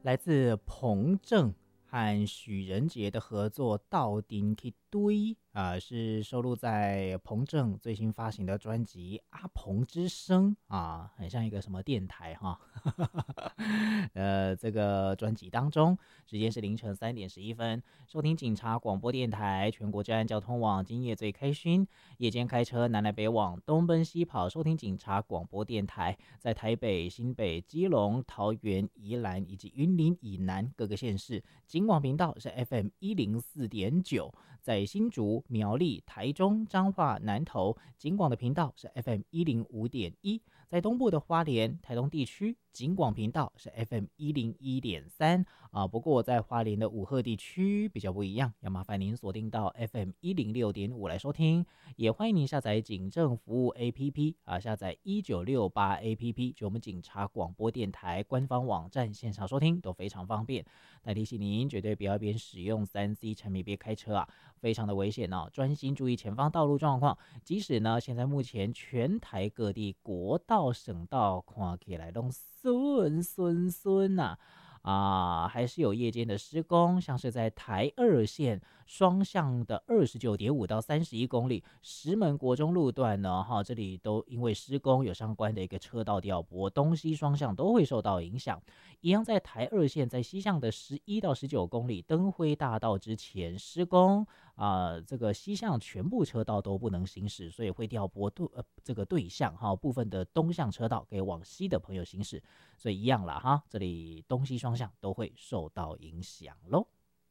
来自彭正和许仁杰的合作《斗阵去堆》是收录在彭正最新发行的专辑《阿彭之声》很像一个什么电台哈。这个专辑当中，时间是凌晨3:11，收听警察广播电台全国治安交通网，今夜最开心，夜间开车南来北往，东奔西跑，收听警察广播电台，在台北、新北、基隆、桃园、宜兰以及云林以南各个县市，警广频道是 FM104.9，在新竹、苗栗、台中、彰化、南投，警广的频道是 FM105.1，在东部的花莲、台东地区，警广频道是 FM101.3不过在花莲的武鹤地区比较不一样，要麻烦您锁定到 FM106.5来收听，也欢迎您下载警政服务 APP 下载1968 APP， 就我们警察广播电台官方网站线上收听都非常方便。但提醒您绝对不要边使用3C 产品边开车非常的危险专心注意前方道路状况。即使呢现在目前全台各地国道省道看起来都顺还是有夜间的施工，像是在台二线双向的29.5到31公里石门国中路段呢这里都因为施工有相关的一个车道调拨，东西双向都会受到影响。一样在台二线在西向的11到19公里灯辉大道之前施工这个西向全部车道都不能行驶，所以会调拨这个对向部分的东向车道给往西的朋友行驶，所以一样啦这里东西双向都会受到影响咯。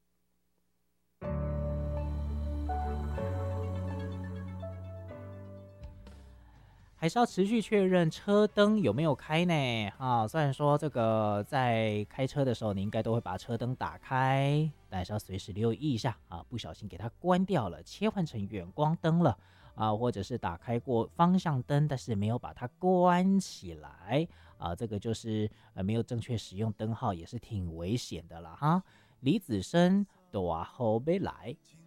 还是要持续确认车灯有没有开呢虽然说这个在开车的时候你应该都会把车灯打开，但还是要随时留意一下不小心给它关掉了，切换成远光灯了或者是打开过方向灯但是没有把它关起来这个就是没有正确使用灯号，也是挺危险的了李子生大后要来。